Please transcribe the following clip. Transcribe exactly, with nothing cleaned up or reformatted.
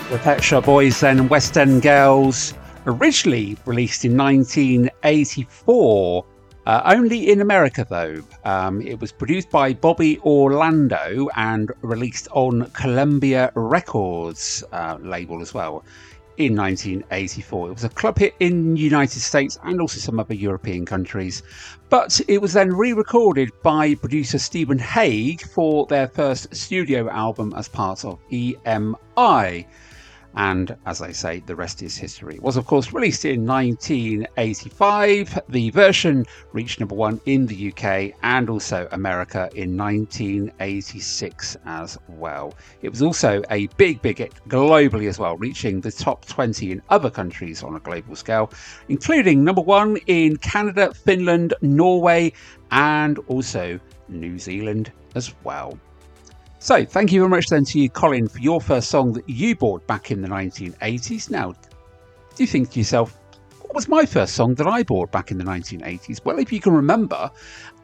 The Pet Shop Boys then, and West End Girls, originally released in nineteen eighty-four, uh, only in America though. Um, it was produced by Bobby Orlando and released on Columbia Records uh, label as well in nineteen eighty-four. It was a club hit in the United States and also some other European countries, but it was then re-recorded by producer Stephen Hague for their first studio album as part of E M I. And as I say, the rest is history. It was, of course, released in nineteen eighty-five. The version reached number one in the U K and also America in nineteen eighty-six as well. It was also a big, big hit globally as well, reaching the top twenty in other countries on a global scale, including number one in Canada, Finland, Norway, and also New Zealand as well. So, thank you very much then to you, Colin, for your first song that you bought back in the nineteen eighties. Now, do you think to yourself, what was my first song that I bought back in the nineteen eighties? Well, if you can remember,